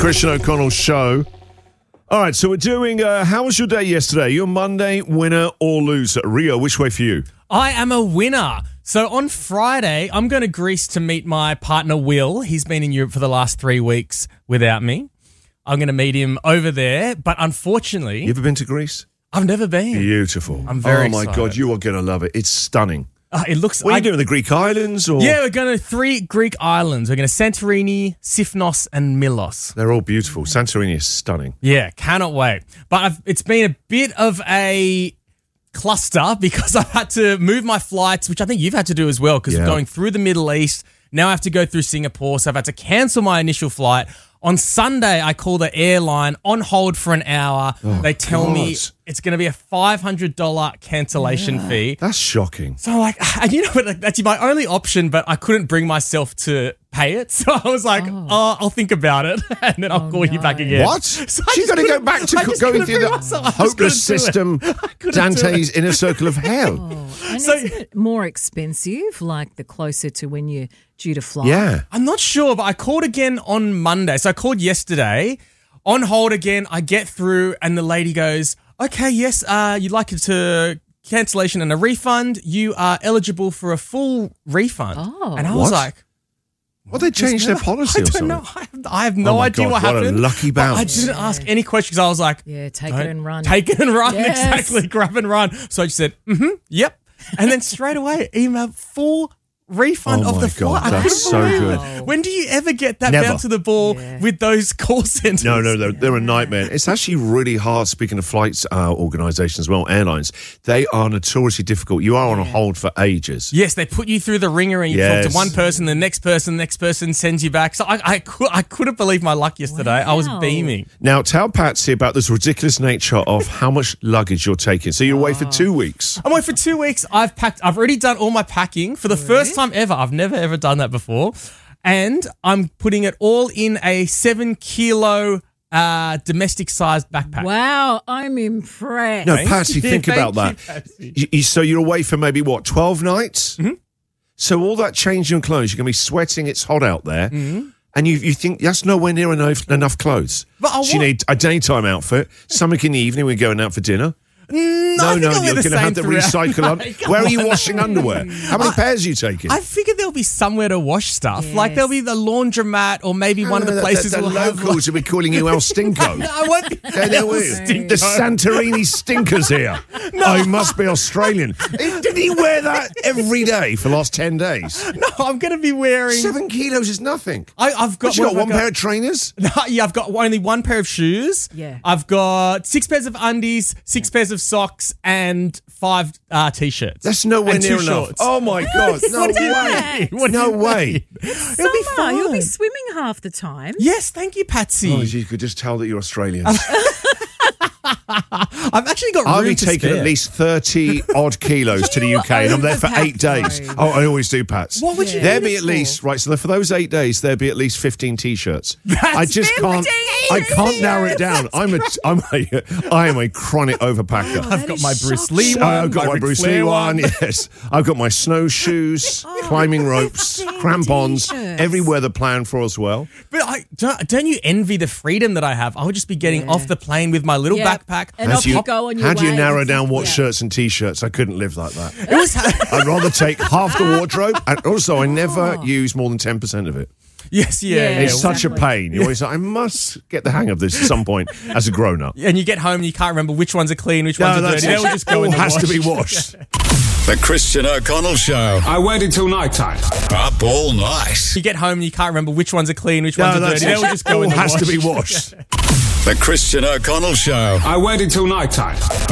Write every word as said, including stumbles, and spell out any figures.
Christian O'Connell Show. All right, so we're doing, uh, how was your day yesterday? Your Monday, winner or loser? Rio, which way for you? I am a winner. So on Friday, I'm going to Greece to meet my partner, Will. He's been in Europe for the last three weeks without me. I'm going to meet him over there, but unfortunately... You ever been to Greece? I've never been. Beautiful. I'm very Oh, my excited. God, you are going to love it. It's stunning. Uh, it looks... What are I, you doing, the Greek islands? Or? Yeah, we're going to three Greek islands. We're going to Santorini, Sifnos, and Milos. They're all beautiful. Santorini is stunning. Yeah, cannot wait. But I've, it's been a bit of a cluster because I've had to move my flights, which I think you've had to do as well because Yeah. we're going through the Middle East. Now I have to go through Singapore, so I've had to cancel my initial flight. On Sunday, I call the airline on hold for an hour. Oh, they tell me God. it's going to be a five hundred dollars cancellation fee. That's shocking. So I'm like, and you know what, like, that's my only option, but I couldn't bring myself to pay it. So I was like, oh, oh I'll think about it, and then I'll Oh, call you no. back again. What? So I She's just got to go couldn't- back to I just going couldn't through bring the myself- I just hopeless couldn't do it. system, I couldn't do Dante's it. inner circle of hell. Oh, and So- isn't it more expensive, like the closer to when you're due to fly? Yeah. I'm not sure, but I called again on Monday. So I called yesterday, on hold again. I get through, and the lady goes, "Okay, yes, uh, you'd like it to cancellation and a refund. You are eligible for a full refund." Oh. and I What? was like, Well, they changed their policy I or don't something. know. I have, I have no Oh my idea God, what what a happened. lucky but I bounce. didn't ask any questions. I was like, Yeah, take "Don't- it and run. Take it and run. Yes. Exactly. Grab and run." So I just said, mm-hmm, yep. And then straight away, email full refund Oh of my the God, flight. I that's couldn't so believe good. it. When do you ever get that Never. bounce to the ball Yeah. with those call centers? No, no, they're, they're a nightmare. It's actually really hard, speaking of flights uh, organisations as well, airlines. They are notoriously difficult. You are on a hold for ages. Yes, they put you through the ringer and you Yes. talk to one person, the next person, the next person sends you back. So I, I, could, I couldn't believe my luck yesterday. I was Wow. beaming. Now, tell Patsy about this ridiculous nature of how much luggage you're taking. So you're away for two weeks. I'm away for two weeks. I've packed. I've already done all my packing for the first time ever. I've never ever done that before, and I'm putting it all in a seven kilo uh, domestic sized backpack. Wow, I'm impressed. No, Thank Patsy, you, think thank about you, that. Patsy. You- you- so you're away for maybe, what, twelve nights? Mm-hmm. So all that change in clothes, you're going to be sweating, it's hot out there, Mm-hmm. and you you think that's nowhere near enough, enough clothes. But I so you want- need a daytime outfit, something in the evening, we're going out for dinner. No, I No, think no, I'll wear you're the going to have same the throughout. recycle on. No, come Where are you on. washing underwear? How many pairs are you taking? I figured there'll be somewhere to wash stuff. Like Yes. there'll be the laundromat or maybe one of the places the, the, will the have. locals will be calling you El Stinko. No, I won't be. They're, they're weird. The Santorini stinkers here. Oh, he must be Australian. Did he wear that every day for the last ten days? No, I'm going to be wearing. Seven kilos is nothing. I, I've got. What, you got what have one I pair of trainers? No, yeah, I've got only one pair of shoes. Yeah. I've got six pairs of undies, six pairs of socks, and five uh, t-shirts. That's nowhere And near two enough. shorts. Oh my God. No What do you way. mean? What do No you way. mean? It'll be Summer, fun. You'll be swimming half the time. Yes, thank you, Patsy. Oh, you could just tell that you're Australian. I've actually got I'll room be to taking spare. at least thirty odd kilos to the U K, and I'm there for eight days. Overpacked, Oh, I always do, Pats. What would you There do be this at for? least right. So for those eight days, there'd be at least fifteen t-shirts. I just can't. I can't narrow it down. I'm a. I'm a. I am a chronic overpacker. I've That got is my Bruce Lee shocking. one. I've got my Ric Bruce Flair Lee one. Yes, I've got my snowshoes, climbing ropes, crampons, T-shirts. every weather plan for as well. But I, don't, don't you envy the freedom that I have? I would just be getting Yeah. off the plane with my little Yeah. backpack. And How off do you- you go on your How do you way. narrow down what Yeah. shirts and t-shirts? I couldn't live like that. It was. I'd rather take half the wardrobe, and also I never use more than ten percent of it. yes, yeah, Yeah. yeah. It's such a Exactly. pain. You always like, I must get the hang of this at some point as a grown-up. And you get home and you can't remember which ones are clean, which ones are dirty. They all just go all in the has to wash. be washed. The Christian O'Connell Show. I waited till night time. Up all night. You get home and you can't remember which ones are clean, which No, ones are that's dirty. They it. all just go all in the has wash. to be washed. The Christian O'Connell Show. I waited till night time.